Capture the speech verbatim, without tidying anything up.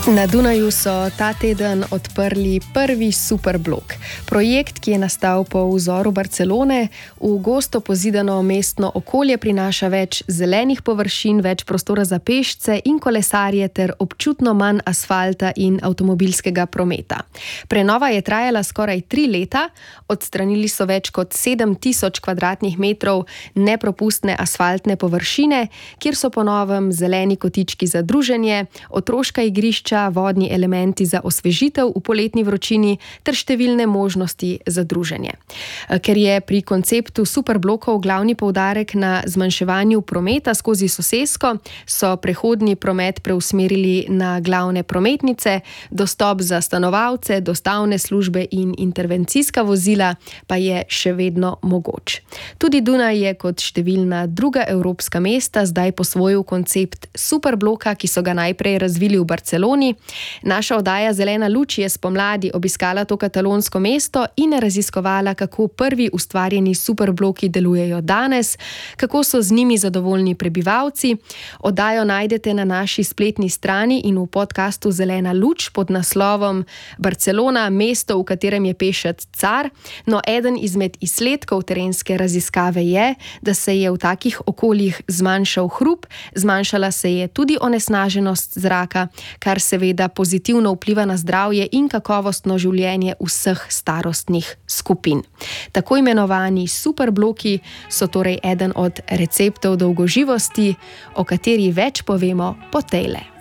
Na Dunaju so ta teden odprli prvi superblok. Projekt, ki je nastal po vzoru Barcelone, v gosto pozidano mestno okolje prinaša več zelenih površin, več prostora za pešce in kolesarje ter občutno manj asfalta in avtomobilskega prometa. Prenova je trajala skoraj tri leta, odstranili so več kot sedem tisoč kvadratnih metrov nepropustne asfaltne površine, kjer so po novem zeleni kotički za druženje, otroška igrišča, vodni elementi za osvežitev v poletni vročini ter številne možnosti za druženje. Ker je pri konceptu superblokov glavni poudarek na zmanjševanju prometa skozi sosesko, so prehodni promet preusmerili na glavne prometnice, dostop za stanovalce, dostavne službe in intervencijska vozila pa je še vedno mogoč. Tudi Dunaj je kot številna druga evropska mesta zdaj posvojil koncept superbloka, ki so ga najprej razvili v Barceloni. Naša oddaja Zelena luč je spomladi obiskala to katalonsko mesto in raziskovala, kako prvi ustvarjeni superbloki delujejo danes, kako so z njimi zadovoljni prebivalci. Oddajo najdete na naši spletni strani in v podcastu Zelena luč pod naslovom Barcelona, mesto, v katerem je pešec car. No, eden izmed izsledkov terenske raziskave je, da se je v takih okoljih zmanjšal hrup, zmanjšala se je tudi onesnaženost zraka, kar seveda pozitivno vpliva na zdravje in kakovostno življenje vseh starostnih skupin. Tako imenovani superbloki so torej eden od receptov dolgoživosti, o kateri več povemo po tejle.